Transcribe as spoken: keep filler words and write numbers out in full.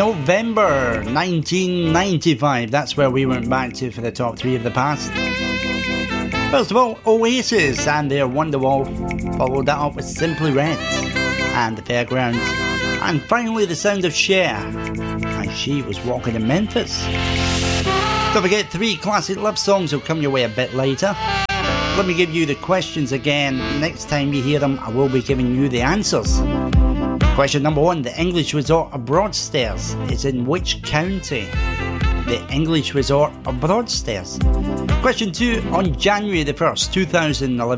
November nineteen ninety-five. That's where we went back to for the top three of the past. First of all, Oasis and their Wonderwall. Followed that up with Simply Red and the Fairgrounds. And finally, the sound of Cher as She Was Walking in Memphis. Don't forget, three classic love songs will come your way a bit later. Let me give you the questions again. Next time you hear them, I will be giving you the answers. Question number one. The English resort of Broadstairs is in which county? The English resort of Broadstairs. Question two. On January the first, two thousand eleven,